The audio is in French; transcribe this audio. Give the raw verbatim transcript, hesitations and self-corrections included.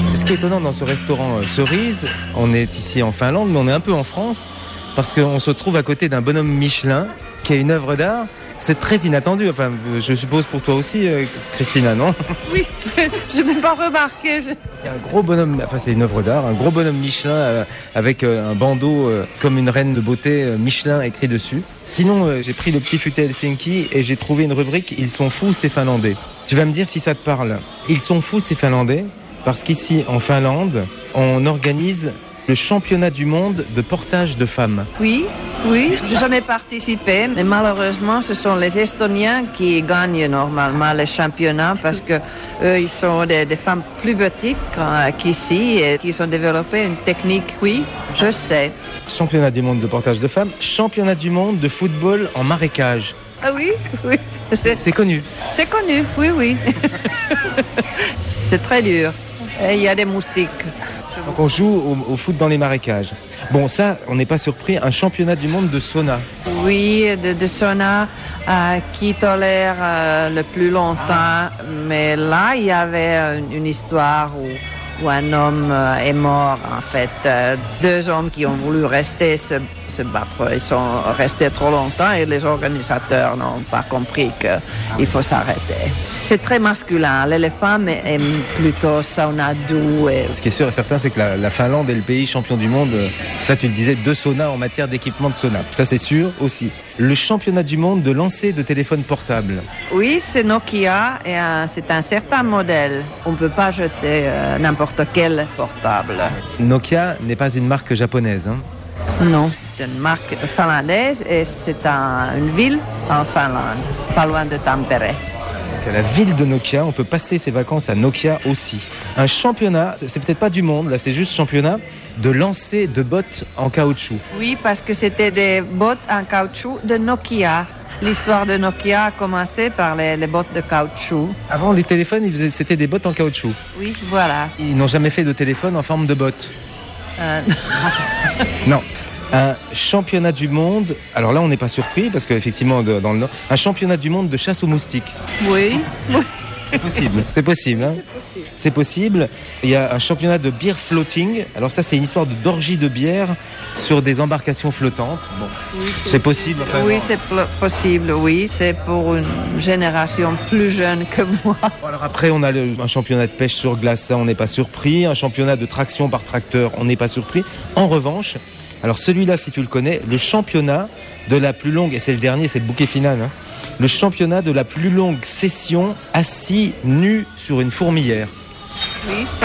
Ce qui est étonnant dans ce restaurant euh, Cerise, on est ici en Finlande, mais on est un peu en France, parce qu'on se trouve à côté d'un bonhomme Michelin, qui est une œuvre d'art. C'est très inattendu, enfin, je suppose pour toi aussi, euh, Christina, non? Oui, je n'ai pas remarqué. Je... Il y a un gros bonhomme, enfin c'est une œuvre d'art, un gros bonhomme Michelin euh, avec euh, un bandeau euh, comme une reine de beauté euh, Michelin écrit dessus. Sinon, euh, j'ai pris le petit futé Helsinki et j'ai trouvé une rubrique « Ils sont fous ces Finlandais ». Tu vas me dire si ça te parle. Ils sont fous ces Finlandais parce qu'ici en Finlande, on organise le championnat du monde de portage de femmes. Oui, oui, j'en ai participé, mais malheureusement, ce sont les Estoniens qui gagnent normalement les championnats parce que eux, ils sont des, des femmes plus petites qu'ici et qui ont développé une technique. Oui, je sais. Championnat du monde de portage de femmes, championnat du monde de football en marécage. Ah oui, oui. C'est, c'est connu. C'est connu, oui, oui. C'est très dur. Et il y a des moustiques. Donc on joue au, au foot dans les marécages. Bon, ça, on n'est pas surpris. Un championnat du monde de sauna. Oui, de, de sauna euh, qui tolère euh, le plus longtemps. Mais là, il y avait une, une histoire où, où un homme euh, est mort, en fait. Euh, deux hommes qui ont voulu rester se, se battre. Ils sont restés trop longtemps et les organisateurs n'ont pas compris qu'il faut s'arrêter. C'est très masculin. Les femmes aiment plutôt sauna doux. Et... Ce qui est sûr et certain, c'est que la, la Finlande est le pays champion du monde. Ça, tu le disais, de sauna en matière d'équipement de sauna. Ça, c'est sûr aussi. Le championnat du monde de lancer de téléphone portable. Oui, c'est Nokia et euh, c'est un certain modèle. On ne peut pas jeter euh, n'importe quel portable. Nokia n'est pas une marque japonaise, hein? Non, c'est une marque finlandaise et c'est un, une ville en Finlande, pas loin de Tampere. Donc à la ville de Nokia, on peut passer ses vacances à Nokia aussi. Un championnat, c'est peut-être pas du monde, là c'est juste championnat de lancer de bottes en caoutchouc. Oui, parce que c'était des bottes en caoutchouc de Nokia. L'histoire de Nokia a commencé par les, les bottes de caoutchouc. Avant, les téléphones, ils faisaient, c'était des bottes en caoutchouc. Oui, voilà. Ils n'ont jamais fait de téléphone en forme de bottes. Euh... Non. Un championnat du monde, alors là on n'est pas surpris parce qu'effectivement de, dans le Nord, un championnat du monde de chasse aux moustiques. Oui, oui. C'est possible, c'est possible, hein. C'est possible. C'est possible. Il y a un championnat de beer floating. Alors ça c'est une histoire de d'orgie de bière sur des embarcations flottantes. Bon, oui, c'est, c'est possible. Enfin, oui, non. c'est pl- possible, oui. C'est pour une génération plus jeune que moi. Bon, alors après on a le, un championnat de pêche sur glace, ça on n'est pas surpris. Un championnat de traction par tracteur, on n'est pas surpris. En revanche, alors celui-là, si tu le connais, le championnat de la plus longue, et c'est le dernier, c'est le bouquet final, hein, le championnat de la plus longue session assis nu sur une fourmilière. Oui,